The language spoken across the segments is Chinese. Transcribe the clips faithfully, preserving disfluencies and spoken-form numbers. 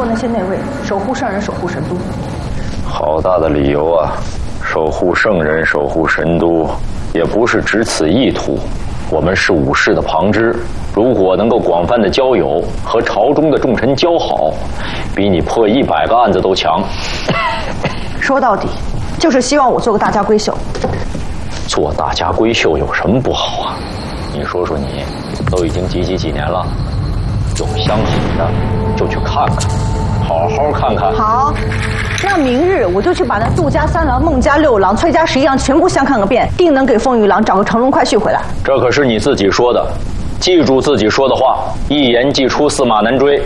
过那些内卫，守护圣人，守护神都。 好大的理由啊！守护圣人，守护神都，也不是只此意图。我们是武士的旁支，如果能够广泛的交友，和朝中的重臣交好，比你破一百个案子都强。 说到底，就是希望我做个大家闺秀。 做大家闺秀有什么不好啊？你说说你，都已经几几几年了，有相喜的就去看看，好好看看。 好，那明日我就去把那杜家三郎、孟家六郎、崔家十一郎全部相看个遍，定能给风雨郎找个乘龙快婿回来。 这可是你自己说的，记住自己说的话，一言既出，驷马难追。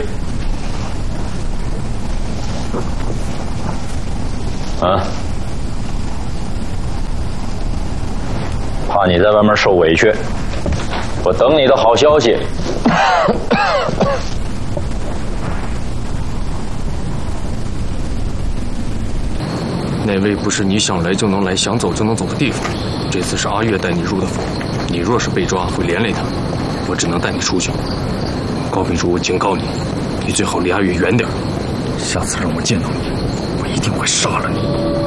啊，怕你在外面受委屈，我等你的好消息。 那位不是你想来就能来、想走就能走的地方。这次是阿月带你入的府，你若是被抓，会连累他。我只能带你出去。高秉烛，我警告你，你最好离阿月远点。下次让我见到你，我一定会杀了你。